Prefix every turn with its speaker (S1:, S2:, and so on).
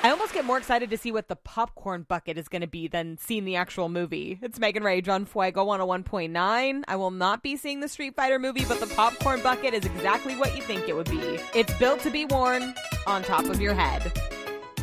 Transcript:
S1: I almost get more excited to see what the popcorn bucket is going to be than seeing the actual movie. It's Megan Ray, John Fuego on a 1.9. I will not be seeing the Street Fighter movie, but the popcorn bucket is exactly what you think it would be. It's built to be worn on top of your head.